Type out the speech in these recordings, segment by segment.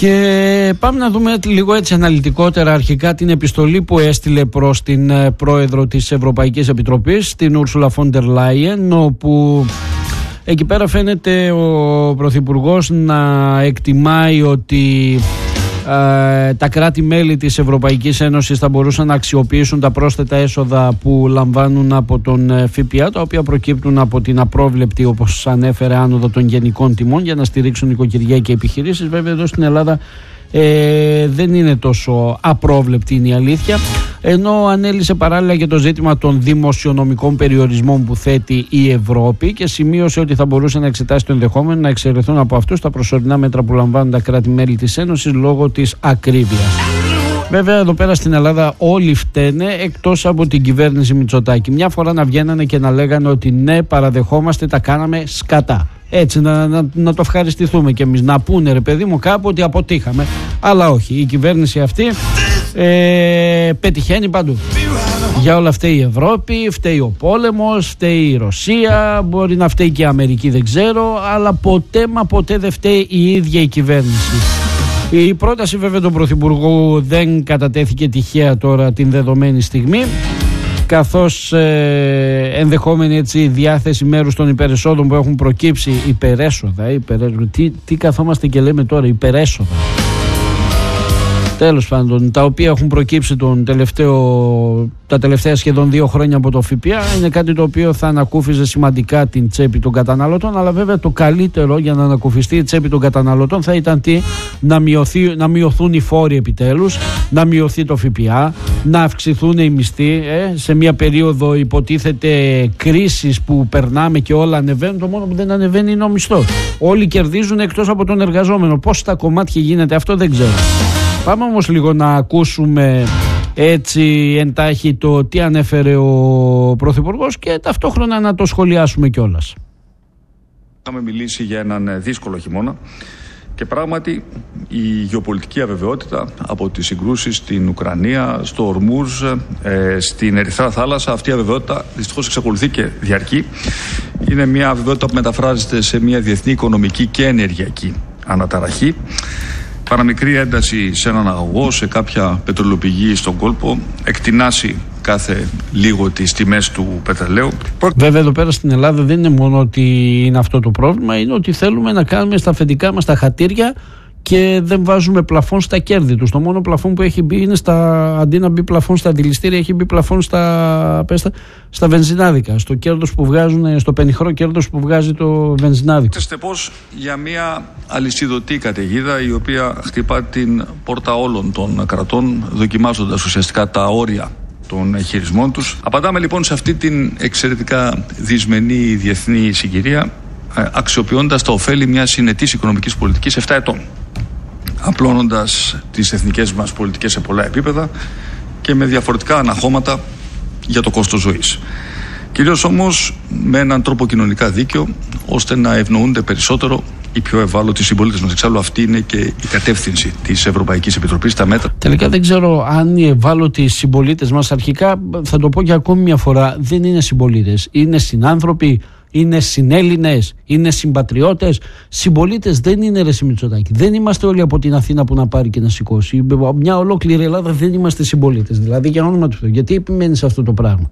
Και πάμε να δούμε λίγο έτσι αναλυτικότερα αρχικά την επιστολή που έστειλε προς την πρόεδρο της Ευρωπαϊκής Επιτροπής, την Ursula von der Leyen, όπου εκεί πέρα φαίνεται ο Πρωθυπουργός να εκτιμάει ότι τα κράτη-μέλη της Ευρωπαϊκής Ένωσης θα μπορούσαν να αξιοποιήσουν τα πρόσθετα έσοδα που λαμβάνουν από τον ΦΠΑ, τα οποία προκύπτουν από την απρόβλεπτη, όπως ανέφερε, άνοδο των γενικών τιμών για να στηρίξουν νοικοκυριά και επιχειρήσεις. Βέβαια εδώ στην Ελλάδα δεν είναι τόσο απρόβλεπτη, είναι η αλήθεια, ενώ ανέλυσε παράλληλα και το ζήτημα των δημοσιονομικών περιορισμών που θέτει η Ευρώπη και σημείωσε ότι θα μπορούσε να εξετάσει το ενδεχόμενο να εξαιρεθούν από αυτούς τα προσωρινά μέτρα που λαμβάνουν τα κράτη-μέλη της Ένωσης λόγω της ακρίβειας. Βέβαια εδώ πέρα στην Ελλάδα όλοι φταίνε εκτός από την κυβέρνηση Μητσοτάκη. Μια φορά να βγαίνανε και να λέγανε ότι ναι, παραδεχόμαστε, τα κάναμε σκατά. Έτσι να το ευχαριστηθούμε κι εμείς, να πούνε ρε παιδί μου κάπου ότι αποτύχαμε. Αλλά όχι, η κυβέρνηση αυτή πετυχαίνει παντού. Για όλα φταίει η Ευρώπη, φταίει ο πόλεμος, φταίει η Ρωσία, μπορεί να φταίει και η Αμερική, δεν ξέρω, αλλά ποτέ δεν φταίει η ίδια η κυβέρνηση. Η πρόταση βέβαια του Πρωθυπουργού δεν κατατέθηκε τυχαία τώρα την δεδομένη στιγμή, καθώς ενδεχόμενη έτσι διάθεση μέρους των υπερεσόδων που έχουν προκύψει, υπερέσοδα, τι καθόμαστε και λέμε τώρα, υπερέσοδα, τέλος πάντων, τα οποία έχουν προκύψει τα τελευταία σχεδόν 2 χρόνια από το ΦΠΑ, είναι κάτι το οποίο θα ανακούφιζε σημαντικά την τσέπη των καταναλωτών. Αλλά βέβαια το καλύτερο για να ανακουφιστεί η τσέπη των καταναλωτών θα ήταν να μειωθούν οι φόροι επιτέλους, να μειωθεί το ΦΠΑ, να αυξηθούν οι μισθοί σε μια περίοδο υποτίθεται κρίσης που περνάμε και όλα ανεβαίνουν. Το μόνο που δεν ανεβαίνει είναι ο μισθός. Όλοι κερδίζουν εκτός από τον εργαζόμενο. Πώς στα κομμάτια γίνεται αυτό δεν ξέρω. Πάμε όμως λίγο να ακούσουμε έτσι εντάχει το τι ανέφερε ο Πρωθυπουργός και ταυτόχρονα να το σχολιάσουμε κιόλας. Είχαμε μιλήσει για έναν δύσκολο χειμώνα και πράγματι η γεωπολιτική αβεβαιότητα από τις συγκρούσεις στην Ουκρανία, στο Ορμούζ, στην Ερυθρά Θάλασσα, αυτή η αβεβαιότητα δυστυχώς εξακολουθεί και διαρκεί. Είναι μια αβεβαιότητα που μεταφράζεται σε μια διεθνή οικονομική και ενεργειακή αναταραχή. Παραμικρή ένταση σε έναν αγωγό, σε κάποια πετρελαιοπηγή στον κόλπο, εκτινάσει κάθε λίγο τις τιμές του πετρελαίου. Βέβαια εδώ πέρα στην Ελλάδα δεν είναι μόνο ότι είναι αυτό το πρόβλημα, είναι ότι θέλουμε να κάνουμε στα αφεντικά μας τα χατήρια και δεν βάζουμε πλαφόν στα κέρδη τους. Το μόνο πλαφόν που έχει μπει είναι αντί να μπει πλαφόν στα αντιληστήρια, έχει μπει πλαφόν στα βενζινάδικα. Στο κέρδος που βγάζουν, στο πενιχρό κέρδος που βγάζει το βενζινάδικο. Είστε πως για μια αλυσιδωτή καταιγίδα η οποία χτυπά την πόρτα όλων των κρατών, δοκιμάζοντας ουσιαστικά τα όρια των χειρισμών τους. Απαντάμε λοιπόν σε αυτή την εξαιρετικά δυσμενή διεθνή συγκυρία, αξιοποιώντας τα ωφέλη μιας συνετής οικονομικής πολιτικής 7 ετών. Απλώνοντας τις εθνικές μας πολιτικές σε πολλά επίπεδα και με διαφορετικά αναχώματα για το κόστος ζωής. Κυρίως όμως με έναν τρόπο κοινωνικά δίκαιο, ώστε να ευνοούνται περισσότερο οι πιο ευάλωτοι συμπολίτες μας. Εξάλλου αυτή είναι και η κατεύθυνση της Ευρωπαϊκής Επιτροπής, τα μέτρα. Τελικά δεν ξέρω αν οι ευάλωτοι συμπολίτες μας, αρχικά θα το πω και ακόμη μια φορά, δεν είναι συμπολίτες, είναι συνάνθρωποι, είναι συνέλληνες, είναι συμπατριώτες. Συμπολίτες δεν είναι ρε Μητσοτάκη. Δεν είμαστε όλοι από την Αθήνα που να πάρει και να σηκώσει. Μια ολόκληρη Ελλάδα δεν είμαστε συμπολίτες. Δηλαδή για όνομα του Θεού. Γιατί επιμένει σε αυτό το πράγμα.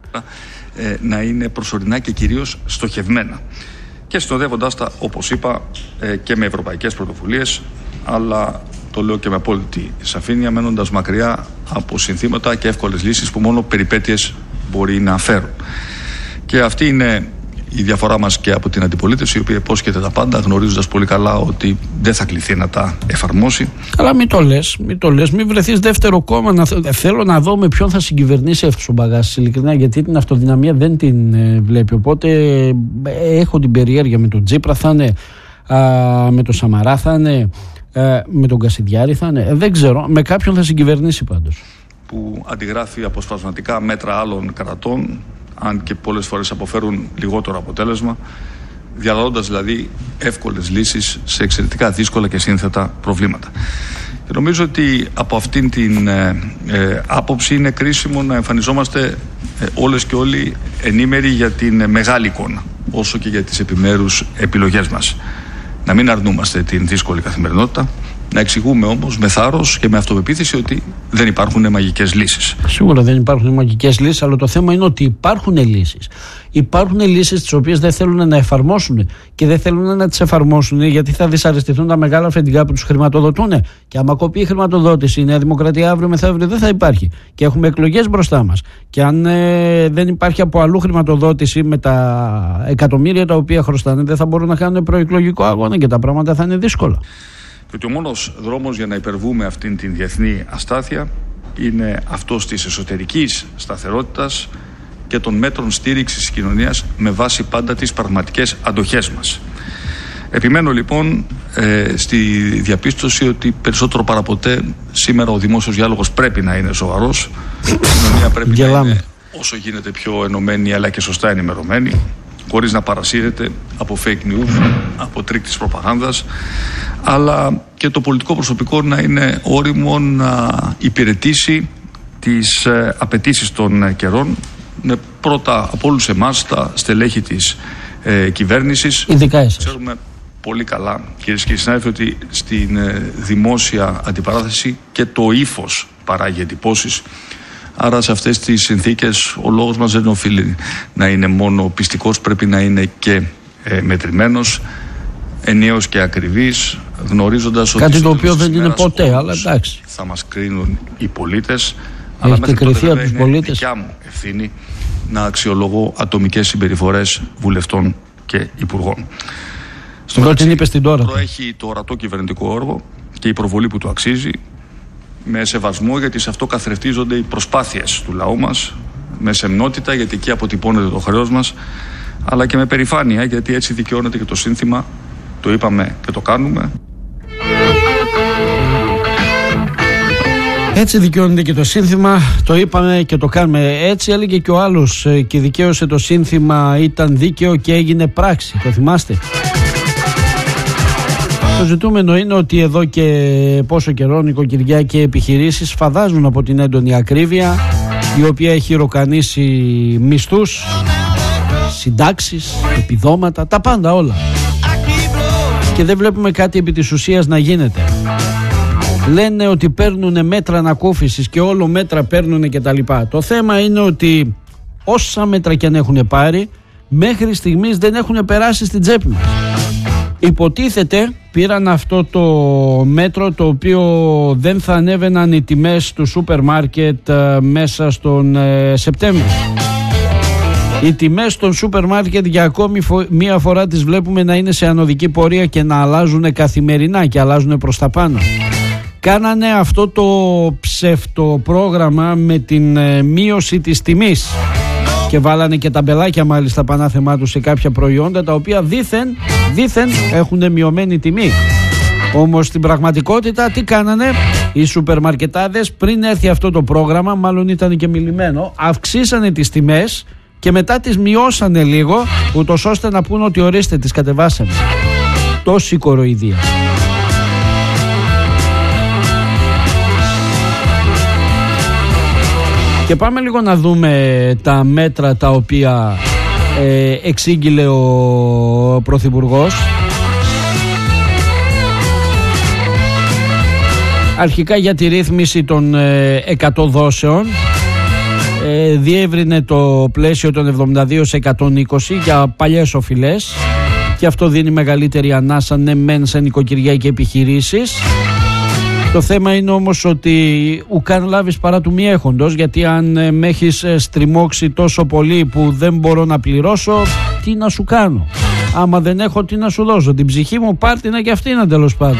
Να είναι προσωρινά και κυρίως στοχευμένα. Και συνοδεύοντας τα, όπως είπα, και με ευρωπαϊκές πρωτοβουλίες, αλλά το λέω και με απόλυτη σαφήνεια, μένοντας μακριά από συνθήματα και εύκολες λύσεις που μόνο περιπέτειες μπορεί να φέρουν. Και αυτή είναι η διαφορά μας και από την αντιπολίτευση, η οποία υπόσχεται τα πάντα, γνωρίζοντας πολύ καλά ότι δεν θα κληθεί να τα εφαρμόσει. Αλλά μην το λες, μην βρεθείς δεύτερο κόμμα. Θέλω να δω με ποιον θα συγκυβερνήσει αυτός ο Μπαγάσης, ειλικρινά, γιατί την αυτοδυναμία δεν την βλέπει. Οπότε έχω την περιέργεια, με τον Τσίπρα θα είναι, με τον Σαμαρά θα είναι, με τον Κασιδιάρη θα είναι. Δεν ξέρω, με κάποιον θα συγκυβερνήσει πάντως. Που αντιγράφει αποσπασματικά μέτρα άλλων κρατών, αν και πολλές φορές αποφέρουν λιγότερο αποτέλεσμα, διαλαλώντας δηλαδή εύκολες λύσεις σε εξαιρετικά δύσκολα και σύνθετα προβλήματα. Και νομίζω ότι από αυτήν την άποψη είναι κρίσιμο να εμφανιζόμαστε όλες και όλοι ενήμεροι για την μεγάλη εικόνα, όσο και για τις επιμέρους επιλογές μας. Να μην αρνούμαστε την δύσκολη καθημερινότητα, Να εξηγούμε όμως με θάρρος και με αυτοπεποίθηση ότι δεν υπάρχουν μαγικές λύσεις. Σίγουρα δεν υπάρχουν μαγικές λύσεις, αλλά το θέμα είναι ότι υπάρχουν λύσεις. Υπάρχουν λύσεις τις οποίες δεν θέλουν να εφαρμόσουν και δεν θέλουν να τις εφαρμόσουν γιατί θα δυσαρεστηθούν τα μεγάλα αφεντικά που τους χρηματοδοτούν. Και άμα κοπεί η χρηματοδότηση, η Νέα Δημοκρατία αύριο μεθαύριο δεν θα υπάρχει. Και έχουμε εκλογές μπροστά μας. Και αν δεν υπάρχει από αλλού χρηματοδότηση με τα εκατομμύρια τα οποία χρωστάνε, δεν θα μπορούν να κάνουν προεκλογικό αγώνα και τα πράγματα θα είναι δύσκολα. Και ότι ο μόνος δρόμος για να υπερβούμε αυτήν την διεθνή αστάθεια είναι αυτός της εσωτερικής σταθερότητας και των μέτρων στήριξης της κοινωνίας με βάση πάντα τις πραγματικές αντοχές μας. Επιμένω λοιπόν στη διαπίστωση ότι περισσότερο παραποτέ σήμερα ο δημόσιος διάλογος πρέπει να είναι σοβαρός. Η κοινωνία πρέπει να είναι όσο γίνεται πιο ενωμένη αλλά και σωστά ενημερωμένη, χωρίς να παρασύρεται από fake news, από τρίκ της προπαγάνδας, αλλά και το πολιτικό προσωπικό να είναι όριμο να υπηρετήσει τις απαιτήσεις των καιρών, με πρώτα από όλους εμάς τα στελέχη της κυβέρνησης. Ειδικά εσείς. Ξέρουμε πολύ καλά, κυρίες και συνάδελφοι, ότι στην δημόσια αντιπαράθεση και το ύφος παράγει εντυπώσεις. Άρα σε αυτές τις συνθήκες ο λόγος μας δεν οφείλει να είναι μόνο πιστικός, πρέπει να είναι και μετρημένος, ενιαίος και ακριβής, γνωρίζοντας κάτι το οποίο δεν είναι ποτέ, αλλά εντάξει. Θα μας κρίνουν οι πολίτες, αλλά μέχρι τότε είναι δικιά μου ευθύνη να αξιολογώ ατομικές συμπεριφορές βουλευτών και υπουργών. Στο την είπες την τώρα. Προέχει το ορατό κυβερνητικό έργο και η προβολή που του αξίζει, με σεβασμό γιατί σε αυτό καθρεφτίζονται οι προσπάθειες του λαού μας, με σεμνότητα γιατί εκεί αποτυπώνεται το χρέος μας, αλλά και με περηφάνεια γιατί έτσι δικαιώνεται και το σύνθημα, το είπαμε και το κάνουμε. Έτσι δικαιώνεται και το σύνθημα, το είπαμε και το κάνουμε. Έτσι έλεγε και ο άλλος και δικαίωσε το σύνθημα, ήταν δίκαιο και έγινε πράξη. Το θυμάστε? Το ζητούμενο είναι ότι εδώ και πόσο καιρό νοικοκυριά και επιχειρήσεις φαδάζουν από την έντονη ακρίβεια, η οποία έχει ροκανίσει μισθούς, συντάξεις, επιδόματα, τα πάντα όλα. Και δεν βλέπουμε κάτι επί της ουσίας να γίνεται. Λένε ότι παίρνουν μέτρα ανακούφισης και όλο μέτρα παίρνουν και τα λοιπά. Το θέμα είναι ότι όσα μέτρα και αν έχουν πάρει, μέχρι στιγμής δεν έχουν περάσει στην τσέπη μας. Υποτίθεται πήραν αυτό το μέτρο το οποίο δεν θα ανέβαιναν οι τιμές του σούπερ μάρκετ μέσα στον Σεπτέμβριο. Οι τιμές των σούπερ μάρκετ για ακόμη μία φορά τις βλέπουμε να είναι σε ανωδική πορεία και να αλλάζουν καθημερινά και αλλάζουν προς τα πάνω. Κάνανε αυτό το ψευτοπρόγραμμα με την μείωση της τιμής και βάλανε και ταμπελάκια μάλιστα πανάθεμά τους σε κάποια προϊόντα τα οποία δήθεν έχουν μειωμένη τιμή. Όμως στην πραγματικότητα τι κάνανε? Οι σούπερ μαρκετάδες πριν έρθει αυτό το πρόγραμμα, μάλλον ήταν και μιλημένο, αυξήσανε τις τιμές και μετά τις μειώσανε λίγο, ούτως ώστε να πούν ότι ορίστε τις κατεβάσαμε. Τόση κοροϊδία. Και πάμε λίγο να δούμε τα μέτρα τα οποία εξήγηλε ο Πρωθυπουργός. Αρχικά για τη ρύθμιση των 100 δόσεων, διεύρυνε το πλαίσιο των 72 σε 120 για παλιές οφειλές και αυτό δίνει μεγαλύτερη ανάσα ναι μεν σε νοικοκυριά και επιχειρήσεις. Το θέμα είναι όμως ότι ουκάν λάβεις παρά του μη έχοντος, γιατί αν με έχεις στριμώξει τόσο πολύ που δεν μπορώ να πληρώσω, τι να σου κάνω? Άμα δεν έχω, τι να σου δώσω? Την ψυχή μου πάρτινα και αυτήν τέλος πάντων.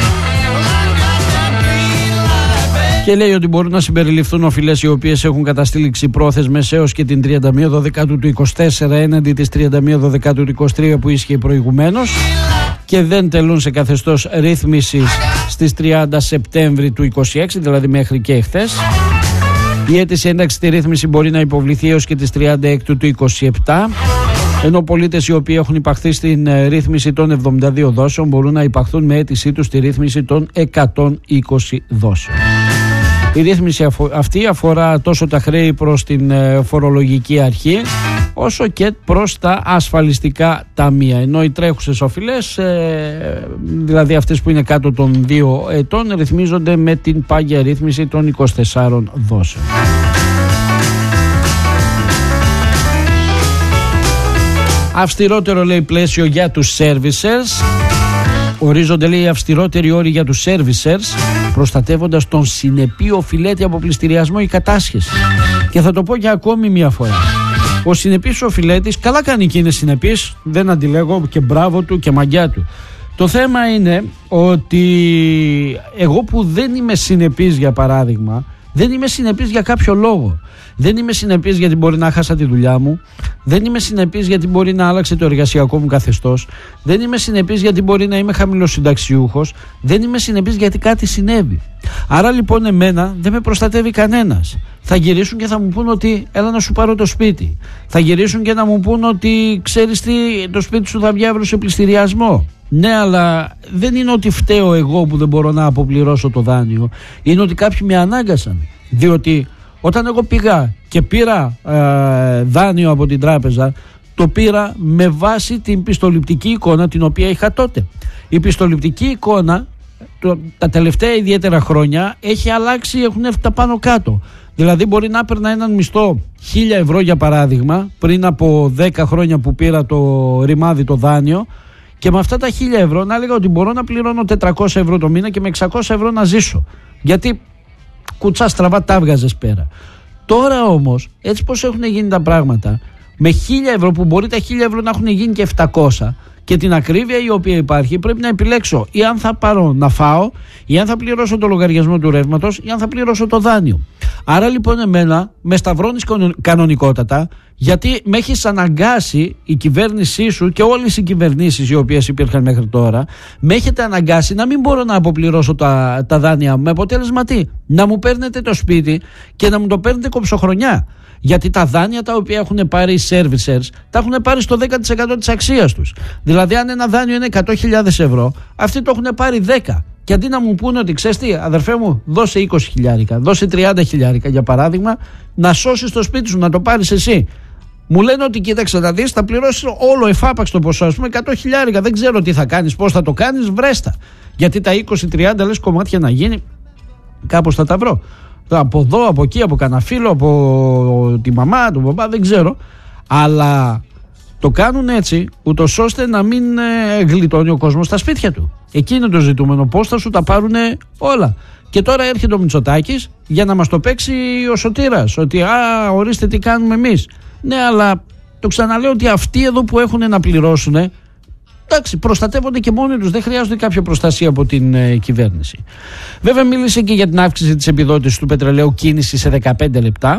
Και λέει ότι μπορούν να συμπεριληφθούν οφειλές οι οποίες έχουν καταστήληξει πρόθεσμες έως και την 31 Δεκάτου του 24 έναντι της 31 Δεκάτου του 23 που ίσχυε προηγουμένως και δεν τελούν σε καθεστώς ρύθμισης στις 30 Σεπτέμβρη του 26, δηλαδή μέχρι και εχθές. Η αίτηση ένταξη στη ρύθμιση μπορεί να υποβληθεί έως και τις 36 του 27, ενώ πολίτες οι οποίοι έχουν υπαχθεί στην ρύθμιση των 72 δόσεων μπορούν να υπαχθούν με αίτησή τους στη ρύθμιση των 120 δόσεων. Η ρύθμιση αυτή αφορά τόσο τα χρέη προς την φορολογική αρχή, όσο και προς τα ασφαλιστικά ταμεία. Ενώ οι τρέχουσες οφειλές, δηλαδή αυτές που είναι κάτω των 2 ετών, ρυθμίζονται με την πάγια ρύθμιση των 24 δόσεων. Αυστηρότερο, λέει, πλαίσιο για τους servicers. Ορίζονται, λέει, αυστηρότεροι όροι για τους servicers, προστατεύοντας τον συνεπή οφειλέτη από πληστηριασμό ή κατάσχεση. Και θα το πω για ακόμη μια φορά. Ο συνεπής οφειλέτης, καλά κάνει και είναι συνεπής, δεν αντιλέγω, και μπράβο του και μαγκιά του. Το θέμα είναι ότι εγώ που δεν είμαι συνεπής, για παράδειγμα, δεν είμαι συνεπής για κάποιο λόγο. Δεν είμαι συνεπής γιατί μπορεί να χάσα τη δουλειά μου. Δεν είμαι συνεπής γιατί μπορεί να άλλαξε το εργασιακό μου καθεστώς. Δεν είμαι συνεπής γιατί μπορεί να είμαι χαμηλοσυνταξιούχος. Δεν είμαι συνεπής γιατί κάτι συνέβη. Άρα λοιπόν εμένα δεν με προστατεύει κανένας. Θα γυρίσουν και θα μου πούν ότι έλα να σου πάρω το σπίτι. Θα γυρίσουν και να μου πούν ότι ξέρεις τι, το σπίτι σου θα βγει αύριο σε πληστηριασμό. Ναι, αλλά δεν είναι ότι φταίω εγώ που δεν μπορώ να αποπληρώσω το δάνειο. Είναι ότι κάποιοι με ανάγκασαν. Διότι όταν εγώ πήγα και πήρα δάνειο από την τράπεζα, το πήρα με βάση την πιστοληπτική εικόνα την οποία είχα τότε. Η πιστοληπτική εικόνα τα τελευταία ιδιαίτερα χρόνια έχει αλλάξει, έχουν έρθει τα πάνω κάτω. Δηλαδή μπορεί να έπαιρνα έναν μισθό 1.000 ευρώ, για παράδειγμα, πριν από 10 χρόνια που πήρα το ρημάδι, το δάνειο, και με αυτά τα 1.000 ευρώ να έλεγα ότι μπορώ να πληρώνω 400 ευρώ το μήνα και με 600 ευρώ να ζήσω. Γιατί κουτσά στραβά τα έβγαζες πέρα. Τώρα όμως, έτσι πως έχουν γίνει τα πράγματα, με 1.000 ευρώ που μπορεί τα 1.000 ευρώ να έχουν γίνει και 700, και την ακρίβεια η οποία υπάρχει, πρέπει να επιλέξω ή αν θα πάρω να φάω, ή αν θα πληρώσω το λογαριασμό του ρεύματος, ή αν θα πληρώσω το δάνειο. Άρα λοιπόν εμένα με σταυρώνεις κανονικότατα, γιατί με έχεις αναγκάσει, η κυβέρνησή σου και όλες οι κυβερνήσεις οι οποίες υπήρχαν μέχρι τώρα, με έχετε αναγκάσει να μην μπορώ να αποπληρώσω τα δάνεια μου. Με αποτέλεσμα τι? Να μου παίρνετε το σπίτι και να μου το παίρνετε κοψοχρονιά. Γιατί τα δάνεια τα οποία έχουν πάρει οι servicers τα έχουν πάρει στο 10% της αξίας τους. Δηλαδή, αν ένα δάνειο είναι 100.000 ευρώ, αυτοί το έχουν πάρει 10. Και αντί να μου πούνε ότι ξέρεις τι, αδερφέ μου, δώσε 20.000, δώσε 30.000 για παράδειγμα, να σώσεις το σπίτι σου, να το πάρεις εσύ. Μου λένε ότι κοίταξε να δεις, θα πληρώσεις όλο εφάπαξ το ποσό, ας πούμε 100.000. Δεν ξέρω τι θα κάνεις, πώς θα το κάνεις, βρέστα. Γιατί τα 20-30 λες κομμάτια να γίνει, κάπως θα τα βρω. Από εδώ, από εκεί, από κανένα φίλο, από τη μαμά, τον παπά, δεν ξέρω. Αλλά το κάνουν έτσι, ούτως ώστε να μην γλιτώνει ο κόσμος στα σπίτια του. Εκεί είναι το ζητούμενο. Πώς θα σου τα πάρουν όλα. Και τώρα έρχεται ο Μητσοτάκης για να μας το παίξει ο Σωτήρας. Ότι ορίστε τι κάνουμε εμείς. Ναι, αλλά το ξαναλέω ότι αυτοί εδώ που έχουν να πληρώσουν, εντάξει, προστατεύονται και μόνοι τους, δεν χρειάζονται κάποια προστασία από την κυβέρνηση. Βέβαια μίλησε και για την αύξηση της επιδότησης του πετρελαίου κίνηση σε 15 λεπτά.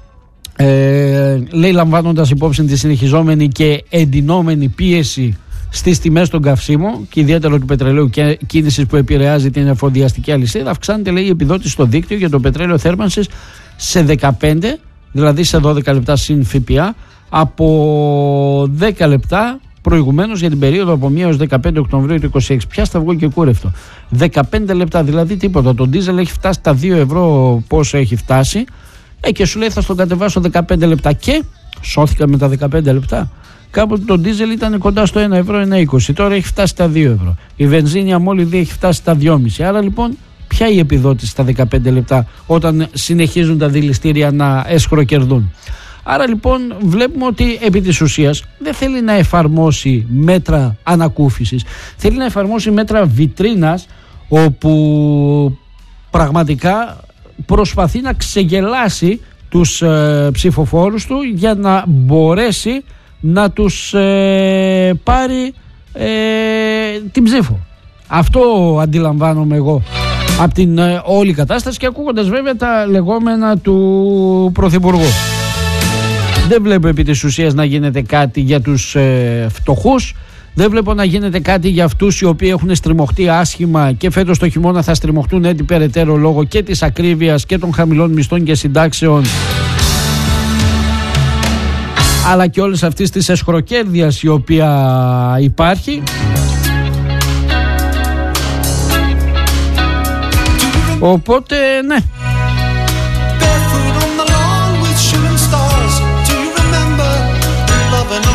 Λέει, λαμβάνοντας υπόψη τη συνεχιζόμενη και εντυνόμενη πίεση στις τιμές των καυσίμων και ιδιαίτερα του πετρελαίου κίνησης που επηρεάζει την εφοδιαστική αλυσίδα, αυξάνεται, λέει, η επιδότηση στο δίκτυο για το πετρέλαιο θέρμανσης σε 15, δηλαδή σε 12 λεπτά συν ΦΠΑ, από 10 λεπτά προηγουμένως για την περίοδο από 1 έως 15 Οκτωβρίου του 2026. Πια στα βγω και κούρευτο. 15 λεπτά, δηλαδή τίποτα. Το ντίζελ έχει φτάσει τα 2 ευρώ, πόσο έχει φτάσει, και σου λέει θα στον κατεβάσω 15 λεπτά. Και σώθηκα με τα 15 λεπτά. Κάποτε το ντίζελ ήταν κοντά στο 1 ευρώ, 1,20. Τώρα έχει φτάσει τα 2 ευρώ. Η βενζίνη αμόλυδη έχει φτάσει τα 2,5. Άρα λοιπόν, ποια η επιδότηση στα 15 λεπτά όταν συνεχίζουν τα δηληστήρια να εσχροκερδούν? Άρα λοιπόν βλέπουμε ότι επί της ουσίας δεν θέλει να εφαρμόσει μέτρα ανακούφισης, θέλει να εφαρμόσει μέτρα βιτρίνας, όπου πραγματικά προσπαθεί να ξεγελάσει τους ψηφοφόρους του για να μπορέσει να τους πάρει την ψήφο. Αυτό αντιλαμβάνομαι εγώ από την όλη κατάσταση, και ακούγοντας βέβαια τα λεγόμενα του Πρωθυπουργού. Δεν βλέπω επί της ουσίας να γίνεται κάτι για τους φτωχούς. Δεν βλέπω να γίνεται κάτι για αυτούς οι οποίοι έχουν στριμωχτεί άσχημα και φέτος το χειμώνα θα στριμωχτούν έτσι περαιτέρω λόγω και της ακρίβειας και των χαμηλών μισθών και συντάξεων, αλλά και όλες αυτής της εσχροκέρδειας η οποία υπάρχει. Οπότε ναι,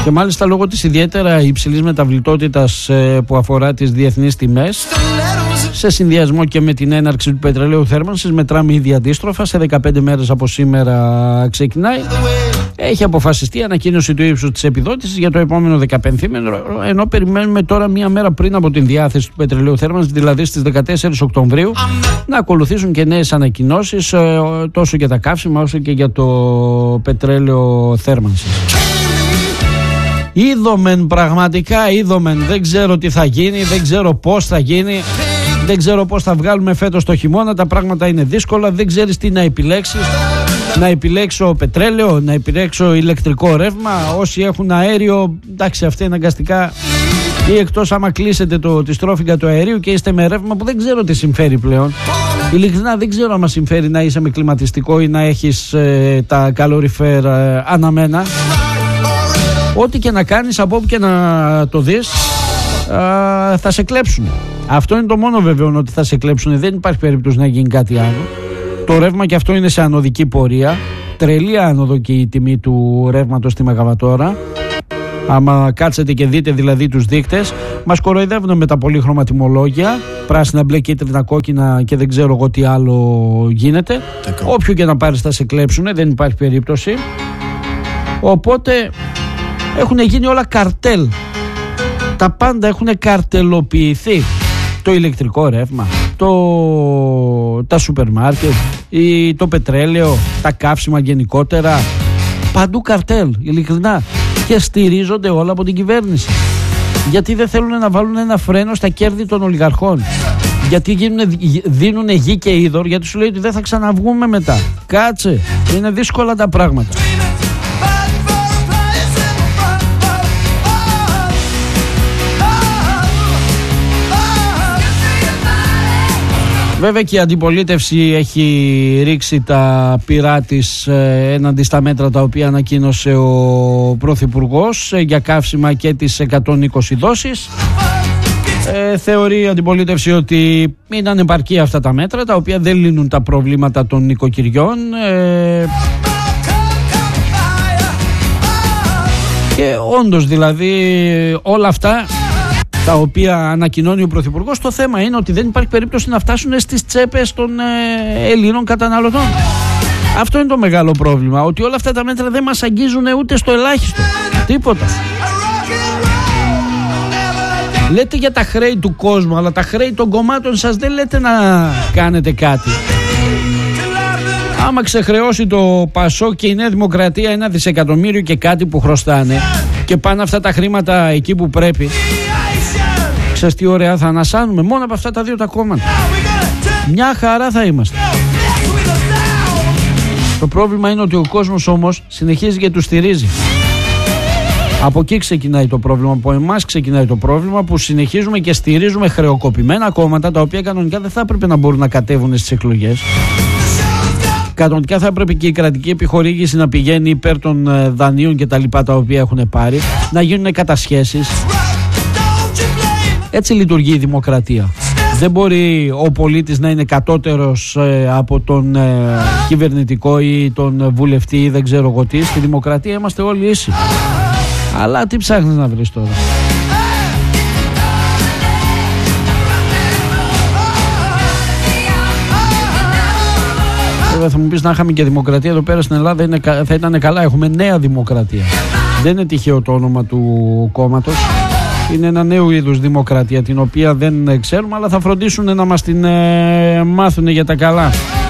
Και μάλιστα λόγω της ιδιαίτερα υψηλής μεταβλητότητας που αφορά τις διεθνείς τιμές, σε συνδυασμό και με την έναρξη του πετρελαίου θέρμανσης, μετράμε ήδη αντίστροφα, σε 15 μέρες από σήμερα ξεκινάει. Έχει αποφασιστεί η ανακοίνωση του ύψους της επιδότησης για το επόμενο 15μηνο, ενώ περιμένουμε τώρα μία μέρα πριν από την διάθεση του πετρελαίου θέρμανσης, δηλαδή στις 14 Οκτωβρίου, να ακολουθήσουν και νέες ανακοινώσεις, τόσο για τα καύσιμα όσο και για το πετρέλαιο θέρμανσης. Είδομεν, πραγματικά είδομεν. Δεν ξέρω τι θα γίνει, δεν ξέρω πώς θα γίνει, δεν ξέρω πώς θα βγάλουμε φέτος το χειμώνα. Τα πράγματα είναι δύσκολα, δεν ξέρεις τι να επιλέξεις. Να επιλέξω πετρέλαιο, να επιλέξω ηλεκτρικό ρεύμα. Όσοι έχουν αέριο, εντάξει, αυτοί αναγκαστικά, ή εκτός άμα κλείσετε τη στρόφιγγα του αερίου και είστε με ρεύμα που δεν ξέρω τι συμφέρει πλέον. Ειλικρινά δεν ξέρω άμα συμφέρει να είσαι με κλιματιστικό ή να έχεις τα καλοριφέρ αναμένα. Ό,τι και να κάνεις, από όπου και να το δεις, θα σε κλέψουν. Αυτό είναι το μόνο βέβαιο, ότι θα σε κλέψουν. Δεν υπάρχει περίπτωση να γίνει κάτι άλλο. Το ρεύμα και αυτό είναι σε ανωδική πορεία. Τρελή άνοδο και η τιμή του ρεύματος στη μεγαβατόρα. Άμα κάτσετε και δείτε δηλαδή τους δείκτες, μας κοροϊδεύουν με τα πολύχρωμα τιμολόγια, πράσινα, μπλε, κίτρινα, κόκκινα και δεν ξέρω εγώ τι άλλο γίνεται. Όποιο και να πάρεις θα σε κλέψουν, δεν υπάρχει περίπτωση. Οπότε έχουν γίνει όλα καρτέλ. Τα πάντα έχουν καρτελοποιηθεί. Το ηλεκτρικό ρεύμα, τα σούπερ μάρκετ, το πετρέλαιο, τα καύσιμα γενικότερα. Παντού καρτέλ, ειλικρινά. Και στηρίζονται όλα από την κυβέρνηση. Γιατί δεν θέλουν να βάλουν ένα φρένο στα κέρδη των ολιγαρχών. Γιατί δίνουν γη και είδωρ, γιατί σου λέει ότι δεν θα ξαναβγούμε μετά. Κάτσε, είναι δύσκολα τα πράγματα. Βέβαια και η αντιπολίτευση έχει ρίξει τα πυρά της έναντι στα μέτρα τα οποία ανακοίνωσε ο Πρωθυπουργός για καύσιμα και τις 120 δόσεις. Θεωρεί η αντιπολίτευση ότι είναι ανεπαρκή αυτά τα μέτρα, τα οποία δεν λύνουν τα προβλήματα των νοικοκυριών. Και όντως δηλαδή όλα αυτά τα οποία ανακοινώνει ο Πρωθυπουργός, το θέμα είναι ότι δεν υπάρχει περίπτωση να φτάσουν στις τσέπες των Ελλήνων καταναλωτών. Αυτό είναι το μεγάλο πρόβλημα, ότι όλα αυτά τα μέτρα δεν μας αγγίζουν ούτε στο ελάχιστο. Τίποτα. Λέτε για τα χρέη του κόσμου, αλλά τα χρέη των κομμάτων σας δεν λέτε να κάνετε κάτι. Άμα ξεχρεώσει το ΠΑΣΟΚ και η Νέα Δημοκρατία 1 δισεκατομμύριο και κάτι που χρωστάνε και πάνε αυτά τα χρήματα εκεί που πρέπει, ξέρεις τι ωραία θα ανασάνουμε μόνο από αυτά τα δύο τα κόμματα. Μια χαρά θα είμαστε. Το πρόβλημα είναι ότι ο κόσμος όμως συνεχίζει και τους στηρίζει. Από εκεί ξεκινάει το πρόβλημα, από εμάς ξεκινάει το πρόβλημα, που συνεχίζουμε και στηρίζουμε χρεοκοπημένα κόμματα, τα οποία κανονικά δεν θα έπρεπε να μπορούν να κατέβουν στις εκλογές. Κανονικά θα έπρεπε και η κρατική επιχορήγηση να πηγαίνει υπέρ των δανείων και τα λοιπά τα οποία έχουν πάρει, να γίνουν κατασχέσεις. Έτσι λειτουργεί η δημοκρατία. Δεν μπορεί ο πολίτης να είναι κατώτερος από τον κυβερνητικό ή τον βουλευτή ή δεν ξέρω εγώ τι. Στη δημοκρατία είμαστε όλοι ίσοι. Αλλά τι ψάχνεις να βρεις τώρα? Βέβαια θα μου πεις, να είχαμε και δημοκρατία εδώ πέρα στην Ελλάδα θα ήταν καλά. Έχουμε νέα δημοκρατία. Δεν είναι τυχαίο το όνομα του κόμματος. Είναι ένα νέο είδους δημοκρατία, την οποία δεν ξέρουμε, αλλά θα φροντίσουν να μας την μάθουν για τα καλά.